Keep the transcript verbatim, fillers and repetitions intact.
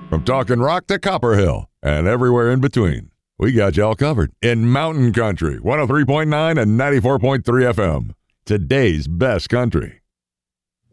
From Talking Rock to Copper Hill and everywhere in between, we got y'all covered in Mountain Country, one oh three point nine and ninety-four point three F M. Today's best country.